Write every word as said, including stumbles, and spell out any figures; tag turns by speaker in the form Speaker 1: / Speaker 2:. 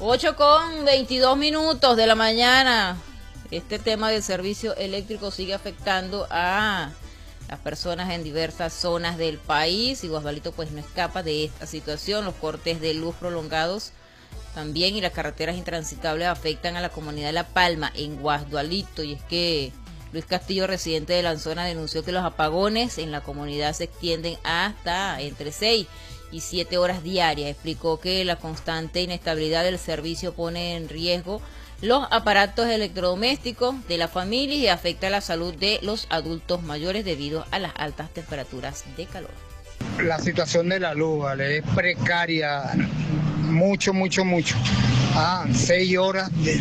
Speaker 1: ocho con veintidós minutos de la mañana. Este tema del servicio eléctrico sigue afectando a las personas en diversas zonas del país y Guasdualito pues no escapa de esta situación. Los cortes de luz prolongados también y las carreteras intransitables afectan a la comunidad de La Palma en Guasdualito, y es que Luis Castillo, residente de la zona, denunció que los apagones en la comunidad se extienden hasta entre seis y siete horas diarias. Explicó que la constante inestabilidad del servicio pone en riesgo los aparatos electrodomésticos de la familia y afecta la salud de los adultos mayores debido a las altas temperaturas de calor.
Speaker 2: La situación de la luz, ¿vale?, es precaria, mucho, mucho, mucho. Ah, seis horas de